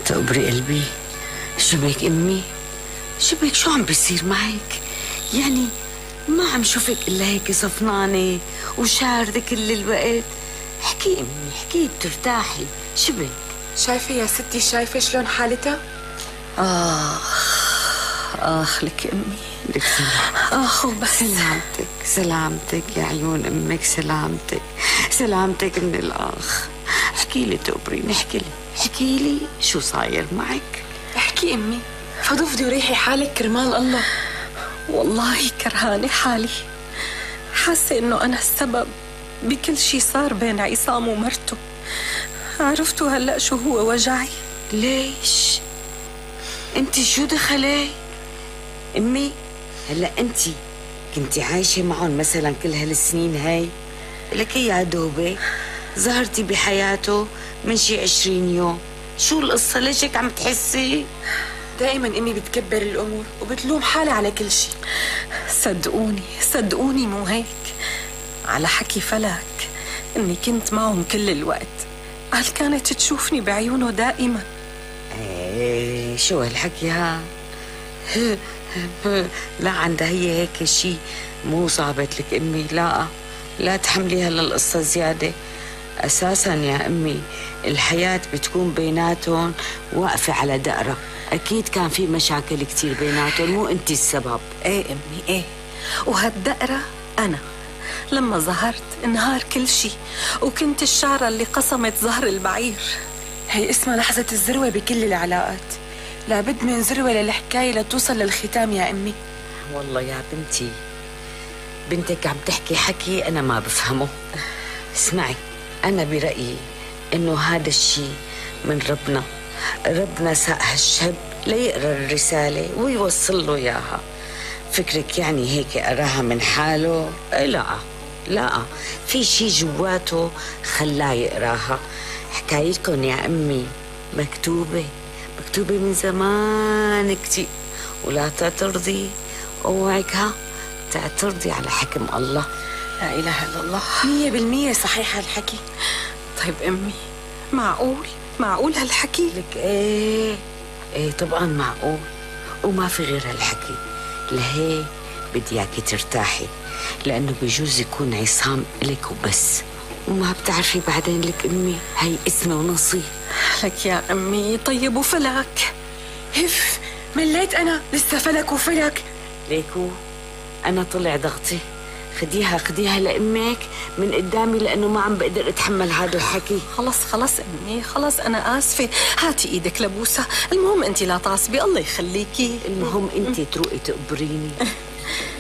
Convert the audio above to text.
تقبري قلبي. شو بك أمي؟ شو بك؟ شو عم بيصير معك؟ يعني ما عم شوفك إلا هيك صفنانة وشاردة كل الوقت. احكي أمي، احكي بترتاحي. شو بك؟ شايفة يا ستي، شايفة شلون حالتها؟ آخ لك أمي، لك وبس. سلامتك سلامتك يا عيون أمك، سلامتك سلامتك من الآخ. احكي لي تقبريني، احكي لي شو صاير معك؟ احكي أمي، فضفضي وريحي حالك كرمال الله. والله كرهانة حالي، حاسة إنه أنا السبب بكل شي صار بين عصام ومرته. عرفتوا هلأ شو هو وجعي؟ ليش؟ انت شو دخلي؟ امي هلا انت كنتي عايشة معهم مثلا كل هالسنين هاي؟ لك يا دوبك ظهرتي بحياته من شي 20 يوم. شو القصة؟ ليش هيك عم تحسي؟ دائما أمي بتكبر الأمور وبتلوم حالها على كل شي. صدقوني مو هيك. على حكي فلك إني كنت معهم كل الوقت، قال كانت تشوفني بعيونه دائما. ايه شو هالحكي ها؟ لا عندها هي هيك شي مو صابت لك أمي. لا تحملي هلا القصة زيادة. أساسا يا أمي الحياة بتكون بيناتهم واقفة على دقرة. أكيد كان في مشاكل كتير بيناتهم، مو أنت السبب. ايه أمي ايه، وهالدقرة أنا لما ظهرت انهار كل شي، وكنت الشعرة اللي قسمت ظهر البعير. هي اسمها لحظة الذروة بكل العلاقات. لابد من ذروة للحكاية لتوصل للختام يا أمي. والله يا بنتي بنتك عم تحكي حكي أنا ما بفهمه. اسمعي، أنا برأيي إنه هذا الشيء من ربنا ساق هالشاب ليقرأ الرسالة ويوصل له إياها. فكرك يعني هيك أراها من حاله؟ لا، في شيء جواته خلاه يقراها. حكايتكم يا أمي مكتوبة من زمان كتير، ولا تعترضي. اوعك تعترضي على حكم الله. لا إله إلا الله. 100% صحيح هالحكي. طيب أمي، معقول هالحكي؟ لك ايه طبعا معقول، وما في غير هالحكي. لهي بدي اياكي ترتاحي، لانه بجوز يكون عصام لك وبس، وما بتعرفي بعدين. لك امي هي اسمه ونصيب. لك يا أمي. طيب وفلك؟ هف مليت أنا، لسه فلك وفلك. ليكو أنا طلع ضغطي. خديها لأمك من قدامي، لأنه ما عم بقدر أتحمل هذا الحكي. خلص أمي، خلص أنا آسفة. هاتي إيدك لبوسة. المهم أنت لا تعصبي، الله يخليكي. المهم أنت تروقي تقبريني.